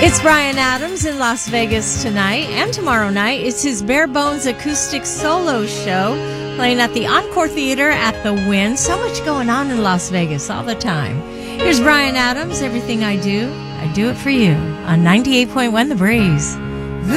It's Bryan Adams in Las Vegas tonight and tomorrow night. It's his Bare Bones acoustic solo show playing at the Encore Theater at the Wynn. So much going on in Las Vegas all the time. Here's Bryan Adams, Everything I Do it for you on 98.1 The Breeze.